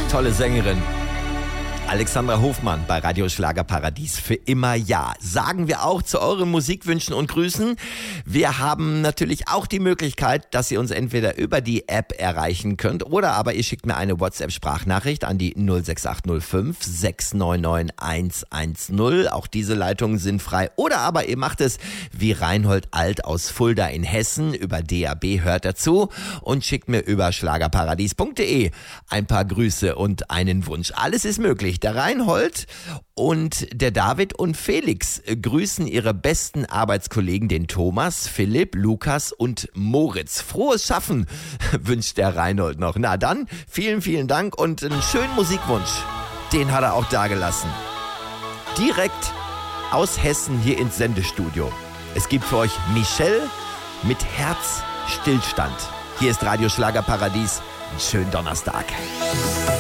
Tolle Sängerin. Alexandra Hofmann bei Radio Schlagerparadies für immer ja. Sagen wir auch zu euren Musikwünschen und Grüßen. Wir haben natürlich auch die Möglichkeit, dass ihr uns entweder über die App erreichen könnt oder aber ihr schickt mir eine WhatsApp-Sprachnachricht an die 06805 699 110. Auch diese Leitungen sind frei. Oder aber ihr macht es wie Reinhold Alt aus Fulda in Hessen. Über DAB hört dazu und schickt mir über schlagerparadies.de ein paar Grüße und einen Wunsch. Alles ist möglich. Der Reinhold und der David und Felix grüßen ihre besten Arbeitskollegen, den Thomas, Philipp, Lukas und Moritz. Frohes Schaffen wünscht der Reinhold noch. Na dann, vielen, vielen Dank und einen schönen Musikwunsch. Den hat er auch dagelassen. Direkt aus Hessen hier ins Sendestudio. Es gibt für euch Michelle mit Herzstillstand. Hier ist Radio Schlagerparadies. Einen schönen Donnerstag.